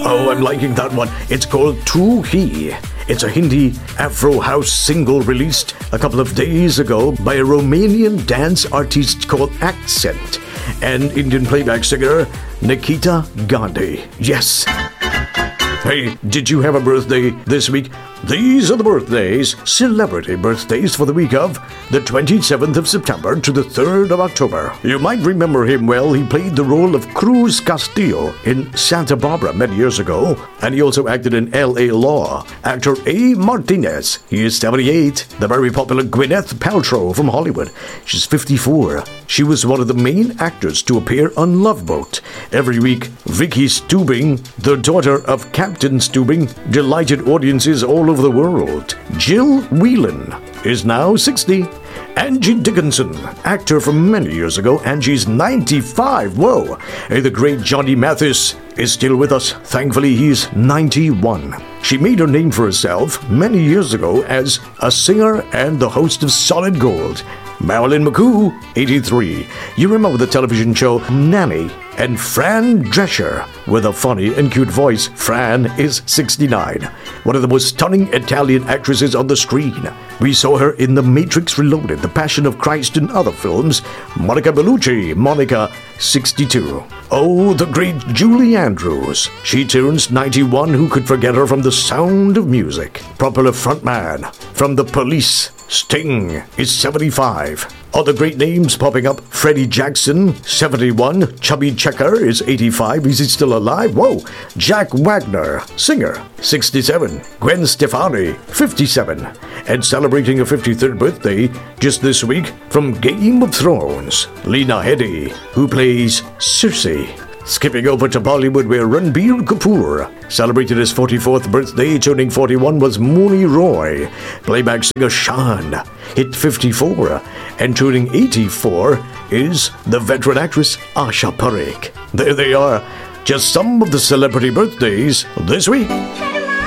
Oh, I'm liking that one. It's called Tu Hi. It's a Hindi Afro house single released a couple of days ago by a Romanian dance artist called Accent and Indian playback singer Nikita Gandhi. Yes. Hey, did you have a birthday this week? These are the birthdays, celebrity birthdays for the week of the 27th of September to the 3rd of October. You might remember him well. He played the role of Cruz Castillo in Santa Barbara many years ago, and he also acted in L.A. Law. Actor A. Martinez, he is 78. The very popular Gwyneth Paltrow from Hollywood, she's 54. She was one of the main actors to appear on Love Boat. Every week, Vicky Stubing, the daughter of Captain Stubing, delighted audiences all over the world. Jill Whelan is now 60. Angie Dickinson, actor from many years ago, Angie's 95. Whoa! Hey, the great Johnny Mathis is still with us. Thankfully, he's 91. She made her name for herself many years ago as a singer and the host of Solid Gold. Marilyn McCoo, 83. You remember the television show Nanny? And Fran Drescher, with a funny and cute voice. Fran is 69. One of the most stunning Italian actresses on the screen. We saw her in The Matrix Reloaded, The Passion of Christ, and other films. Monica Bellucci, Monica, 62. Oh, the great Julie Andrews. She turns 91. Who could forget her from The Sound of Music? Popular frontman from The Police, Sting, is 75. Other great names popping up. Freddie Jackson, 71. Chubby Checker is 85. Is he still alive? Whoa. Jack Wagner, singer, 67. Gwen Stefani, 57. And celebrating her 53rd birthday just this week from Game of Thrones, Lena Headey, who plays Cersei. Skipping over to Bollywood, where Ranbir Kapoor celebrated his 44th birthday. Turning 41 was Mooni Roy. Playback singer Shan hit 54. And turning 84 is the veteran actress Asha Parekh. There they are, just some of the celebrity birthdays this week.